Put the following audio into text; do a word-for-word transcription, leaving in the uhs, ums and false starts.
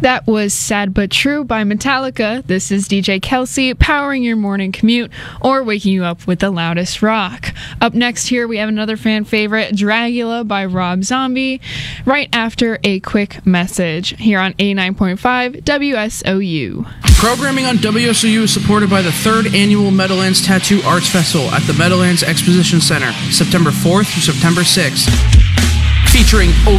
That was Sad But True by Metallica. This is D J Kelsey, powering your morning commute or waking you up with the loudest rock. Up next here, we have another fan favorite, Dragula by Rob Zombie, right after a quick message here on eighty-nine point five W S O U. Programming on W S O U is supported by the third annual Meadowlands Tattoo Arts Festival at the Meadowlands Exposition Center, September fourth through September sixth, featuring